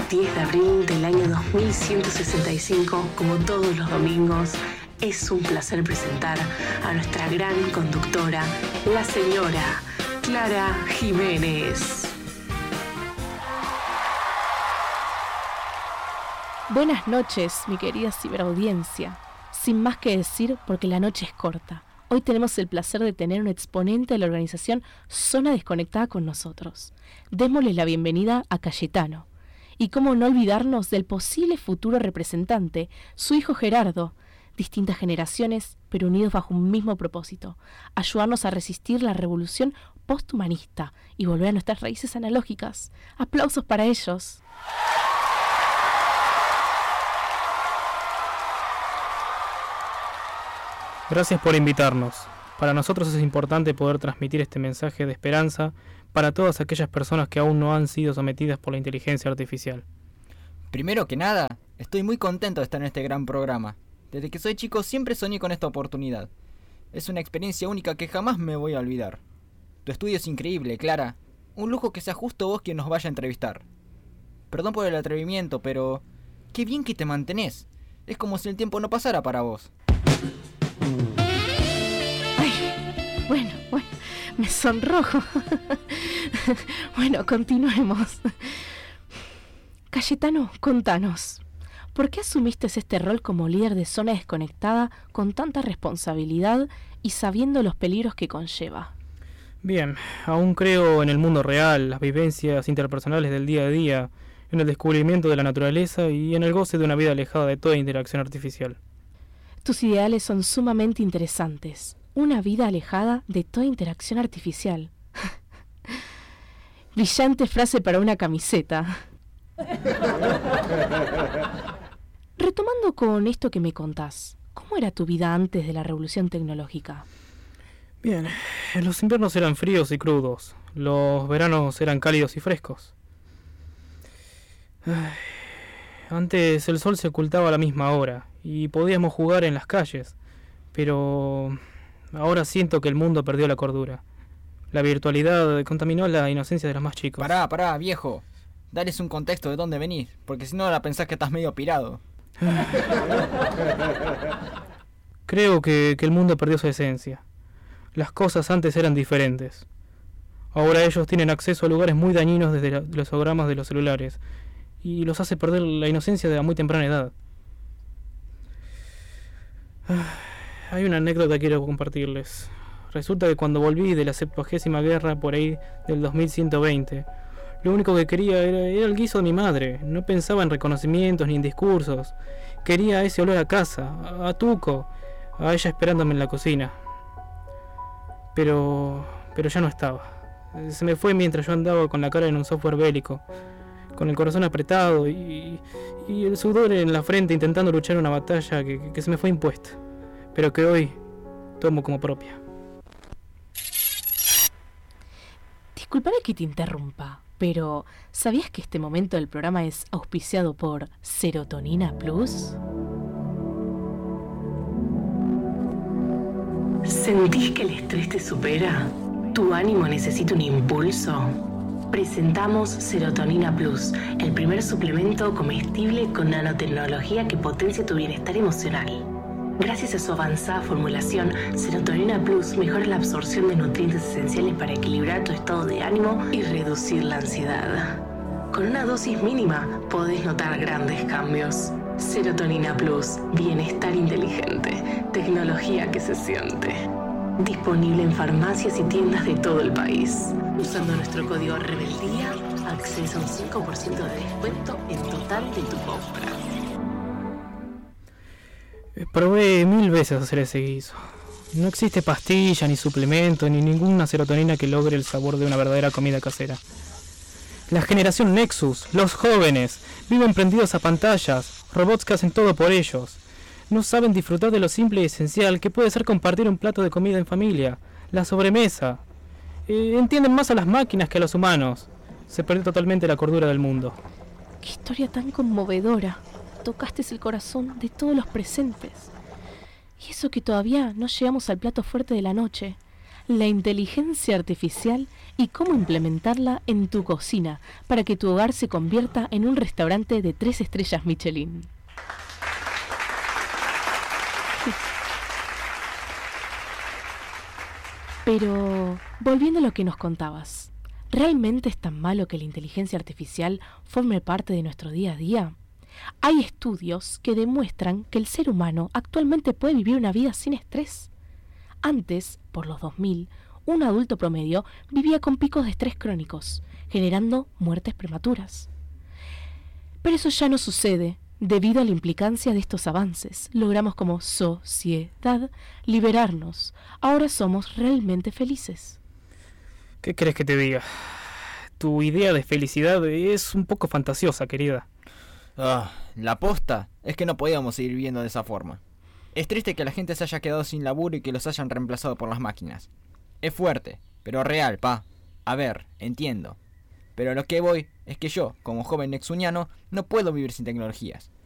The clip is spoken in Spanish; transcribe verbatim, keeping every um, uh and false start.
diez de abril del año dos mil ciento sesenta y cinco, como todos los domingos, es un placer presentar a nuestra gran conductora, la señora Clara Jiménez. Buenas noches, mi querida ciberaudiencia. Sin más que decir, porque la noche es corta. Hoy tenemos el placer de tener un exponente de la organización Zona Desconectada con nosotros. Démosle la bienvenida a Cayetano. Y cómo no olvidarnos del posible futuro representante, su hijo Gerardo. Distintas generaciones, pero unidos bajo un mismo propósito: ayudarnos a resistir la revolución posthumanista y volver a nuestras raíces analógicas. Aplausos para ellos. Gracias por invitarnos. Para nosotros es importante poder transmitir este mensaje de esperanza para todas aquellas personas que aún no han sido sometidas por la inteligencia artificial. Primero que nada, estoy muy contento de estar en este gran programa. Desde que soy chico siempre soñé con esta oportunidad. Es una experiencia única que jamás me voy a olvidar. Tu estudio es increíble, Clara. Un lujo que sea justo vos quien nos vaya a entrevistar. Perdón por el atrevimiento, pero qué bien que te mantenés. Es como si el tiempo no pasara para vos. Ay, bueno, bueno, me sonrojo. Bueno, continuemos. Cayetano, contanos, ¿por qué asumiste este rol como líder de Zona Desconectada con tanta responsabilidad y sabiendo los peligros que conlleva? Bien, aún creo en el mundo real, las vivencias interpersonales del día a día, en el descubrimiento de la naturaleza y en el goce de una vida alejada de toda interacción artificial. Tus ideales son sumamente interesantes. Una vida alejada de toda interacción artificial. Brillante frase para una camiseta. Retomando con esto que me contás, ¿cómo era tu vida antes de la revolución tecnológica? Bien, los inviernos eran fríos y crudos, los veranos eran cálidos y frescos. Ay, antes el sol se ocultaba a la misma hora y podíamos jugar en las calles, pero ahora siento que el mundo perdió la cordura. La virtualidad contaminó la inocencia de los más chicos. Pará, pará, viejo. Dales un contexto de dónde venís, porque si no la pensás que estás medio pirado. Creo que, que el mundo perdió su esencia. Las cosas antes eran diferentes. Ahora ellos tienen acceso a lugares muy dañinos desde la, los hologramas de los celulares y los hace perder la inocencia de a muy temprana edad. Hay una anécdota que quiero compartirles. Resulta que cuando volví de la septuagésima guerra por ahí del dos mil ciento veinte, lo único que quería era, era el guiso de mi madre. No pensaba en reconocimientos ni en discursos. Quería ese olor a casa, a, a tuco, a ella esperándome en la cocina. Pero, pero ya no estaba. Se me fue mientras yo andaba con la cara en un software bélico, con el corazón apretado y, y el sudor en la frente intentando luchar una batalla que, que se me fue impuesta, pero que hoy tomo como propia. Disculpame que te interrumpa, pero ¿sabías que este momento del programa es auspiciado por Serotonina Plus? ¿Sentís que el estrés te supera? ¿Tu ánimo necesita un impulso? Presentamos Serotonina Plus, el primer suplemento comestible con nanotecnología que potencia tu bienestar emocional. Gracias a su avanzada formulación, Serotonina Plus mejora la absorción de nutrientes esenciales para equilibrar tu estado de ánimo y reducir la ansiedad. Con una dosis mínima podés notar grandes cambios. Serotonina Plus, bienestar inteligente, tecnología que se siente. Disponible en farmacias y tiendas de todo el país. Usando nuestro código Rebeldía, accesa a un cinco por ciento de descuento en total de tu compra. Probé mil veces hacer ese guiso. No existe pastilla, ni suplemento, ni ninguna serotonina que logre el sabor de una verdadera comida casera. La generación Nexus, los jóvenes, viven prendidos a pantallas, robots que hacen todo por ellos. No saben disfrutar de lo simple y esencial que puede ser compartir un plato de comida en familia, la sobremesa. Eh, entienden más a las máquinas que a los humanos. Se perdió totalmente la cordura del mundo. ¡Qué historia tan conmovedora! Tocaste el corazón de todos los presentes. Y eso que todavía no llegamos al plato fuerte de la noche, la inteligencia artificial y cómo implementarla en tu cocina para que tu hogar se convierta en un restaurante de tres estrellas Michelin. Pero, volviendo a lo que nos contabas, ¿realmente es tan malo que la inteligencia artificial forme parte de nuestro día a día? Hay estudios que demuestran que el ser humano actualmente puede vivir una vida sin estrés. Antes, por los dos mil, un adulto promedio vivía con picos de estrés crónicos, generando muertes prematuras. Pero eso ya no sucede. Debido a la implicancia de estos avances, logramos como sociedad liberarnos. Ahora somos realmente felices. ¿Qué crees que te diga? Tu idea de felicidad es un poco fantasiosa, querida. Ah, la posta es que no podíamos seguir viviendo de esa forma. Es triste que la gente se haya quedado sin laburo y que los hayan reemplazado por las máquinas. Es fuerte, pero real, pa. A ver, entiendo. Pero a lo que voy es que yo, como joven nexuniano, no puedo vivir sin tecnologías.